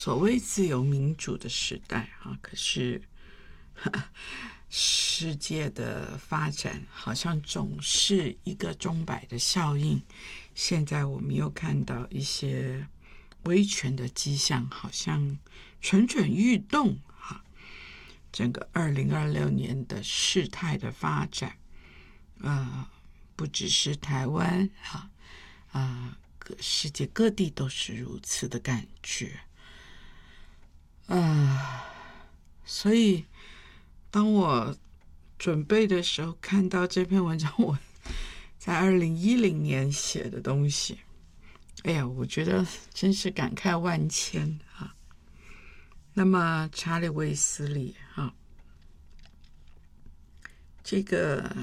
所谓自由民主的时代啊，可是世界的发展好像总是一个钟摆的效应。现在我们又看到一些威权的迹象，好像蠢蠢欲动啊。整个2026年的事态的发展，不只是台湾世界各地都是如此的感觉。所以当我准备的时候，看到这篇文章，我在2010年写的东西，哎呀，我觉得真是感慨万千啊。那么查理·卫斯理啊，这个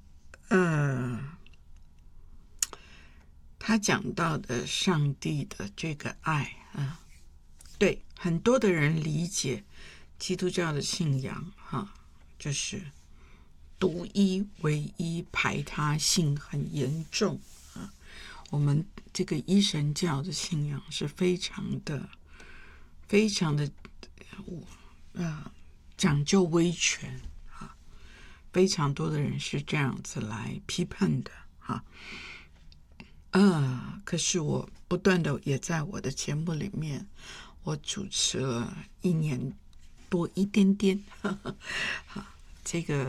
他讲到的上帝的这个爱啊，对很多的人理解基督教的信仰就是独一唯一，排他性很严重啊。我们这个一神教的信仰是非常的讲究威权啊，非常多的人是这样子来批判的可是我不断的也在我的节目里面，我主持了1年多一点点，这个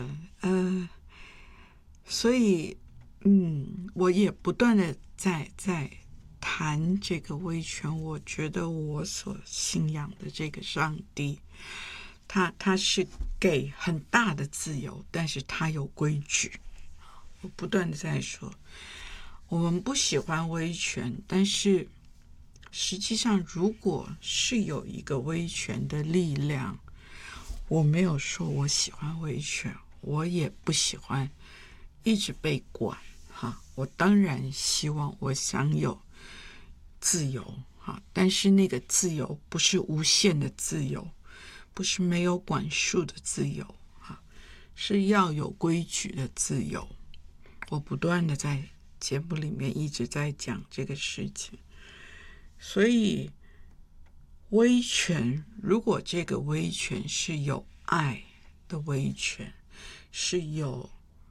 所以我也不断的在谈这个威权。我觉得我所信仰的这个上帝，他是给很大的自由，但是他有规矩。我不断的在说，我们不喜欢威权，但是实际上如果是有一个威权的力量，我没有说我喜欢威权，我也不喜欢一直被管我当然希望我享有自由但是那个自由不是无限的自由，不是没有管束的自由是要有规矩的自由。我不断的在节目里面一直在讲这个事情。所以威权，如果这个威权是有爱的威权，是有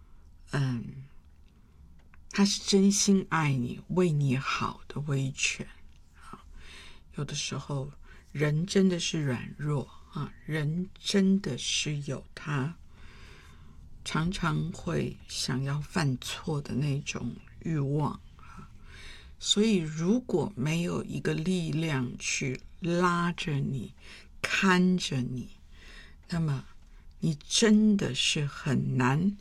他是真心爱你，为你好的威权有的时候人真的是软弱人真的是有他常常会想要犯错的那种欲望所以如果没有一个力量去拉着你，看着你，那么你真的是很难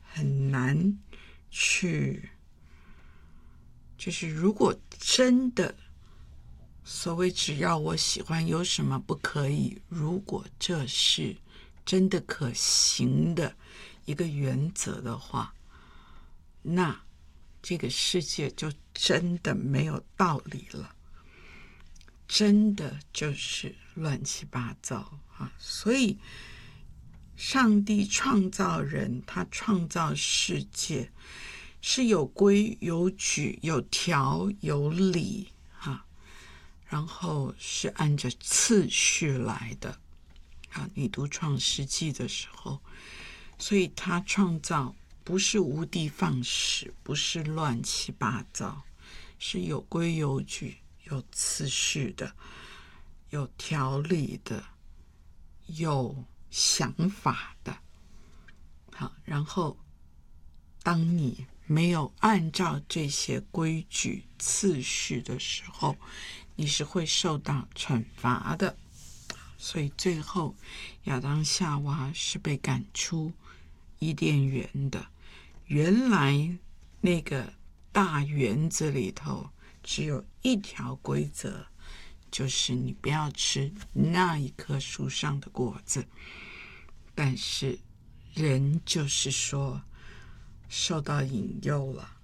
去，就是如果真的所谓只要我喜欢，有什么不可以，如果这是真的可行的一个原则的话，那这个世界就真的没有道理了，真的就是乱七八糟所以上帝创造人，他创造世界是有规有矩，有条有理然后是按着次序来的你读创世纪的时候，所以他创造不是无的放矢，不是乱七八糟，是有规有矩，有次序的，有条理的，有想法的然后当你没有按照这些规矩次序的时候，你是会受到惩罚的。所以最后亚当夏娃是被赶出伊甸园的。原来那个大园子里头只有一条规则，就是你不要吃那一棵树上的果子。但是人就是说受到引诱了，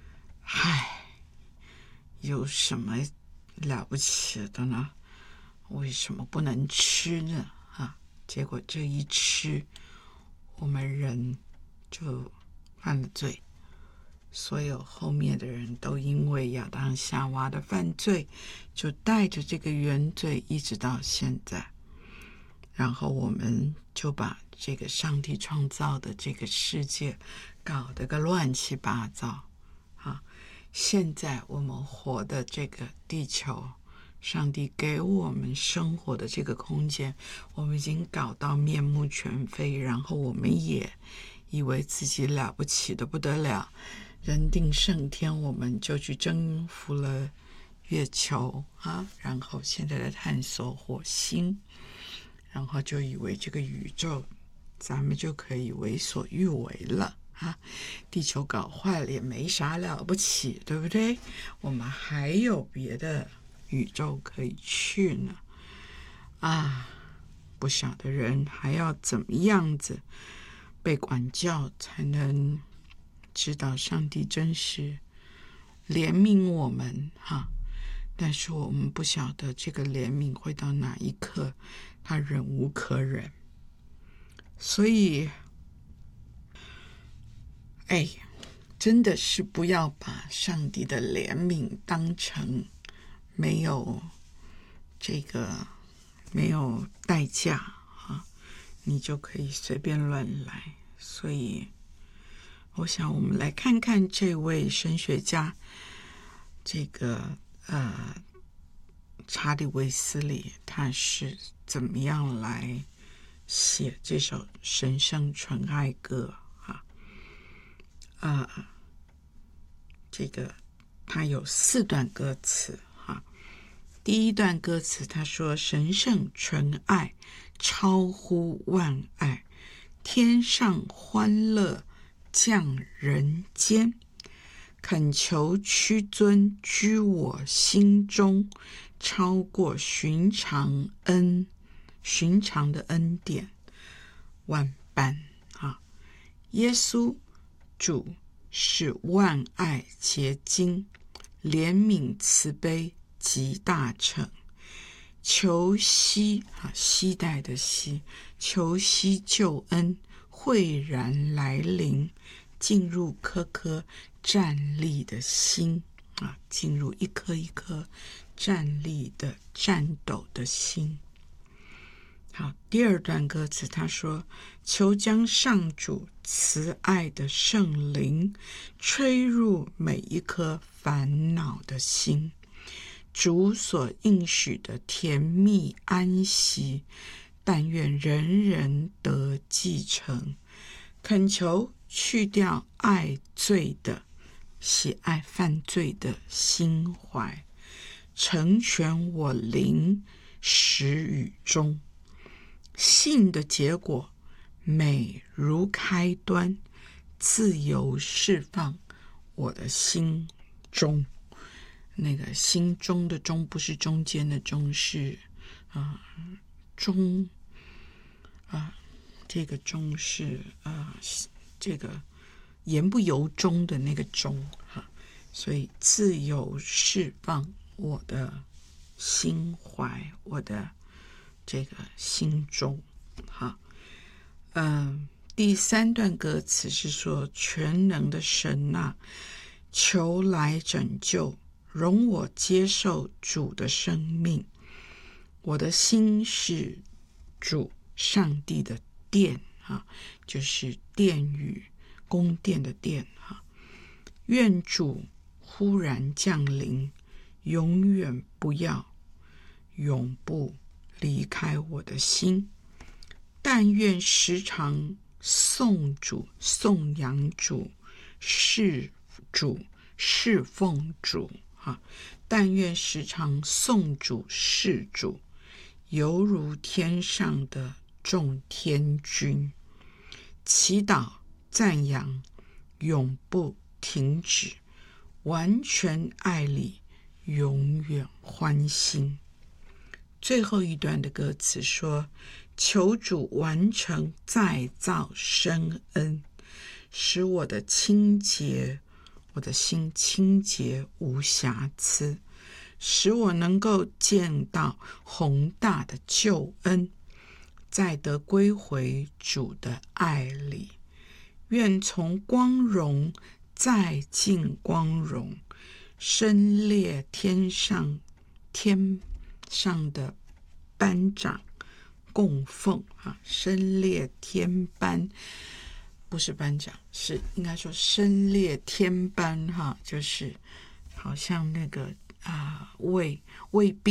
有什么了不起的呢？为什么不能吃呢结果这一吃，我们人就犯了罪。 所有后面的人都因为亚当夏娃的犯罪，就带着这个原罪一直到现在。然后我们就把这个上帝创造的这个世界搞得个乱七八糟啊！现在我们活的这个地球，上帝给我们生活的这个空间，我们已经搞到面目全非，然后我们也以为自己了不起的不得了，人定胜天，我们就去征服了月球啊，然后现在在探索火星，然后就以为这个宇宙咱们就可以为所欲为了啊！地球搞坏了也没啥了不起，对不对？我们还有别的宇宙可以去呢啊！不晓得人还要怎么样子被管教才能知道上帝真是怜悯我们哈，但是我们不晓得这个怜悯会到哪一刻他忍无可忍。所以真的是不要把上帝的怜悯当成没有代价啊，你就可以随便乱来。所以我想我们来看看这位神学家，这个查理卫斯理，他是怎么样来写这首神圣纯爱歌这个他有4段歌词第一段歌词他说：神圣纯爱超乎万爱，天上欢乐降人间，恳求屈尊居我心中，超过寻常的恩典万般耶稣主是万爱结晶，怜悯慈悲极大成，求惜期待的惜，求惜救恩慧然来临，进入颗颗站立的心进入一颗一颗站立的战斗的心。好，第二段歌词他说：求将上主慈爱的圣灵吹入每一颗烦恼的心，主所应许的甜蜜安息，但愿人人得继承，恳求去掉爱罪的喜爱犯罪的心怀，成全我灵始与终，信的结果美如开端，自由释放我的心中。那个心中的中不是中间的中，是中这个中是这个言不由衷的那个中所以自由释放我的心怀，我的这个心中第3段歌词是说：全能的神求来拯救，容我接受主的生命，我的心是主上帝的殿就是殿宇宫殿的殿愿主忽然降临，永远不要永不离开我的心，但愿时常颂主颂扬主侍奉主但愿时常颂主侍主，犹如天上的众天君，祈祷赞扬永不停止，完全爱里永远欢欣。最后一段的歌词说：求主完成再造生恩，使我的心清洁无瑕疵，使我能够见到宏大的救恩，再得归回主的爱里，愿从光荣再尽光荣，身列天上的班长供奉啊，身列天班不是班长，是应该说身列天班哈，就是好像那个卫兵。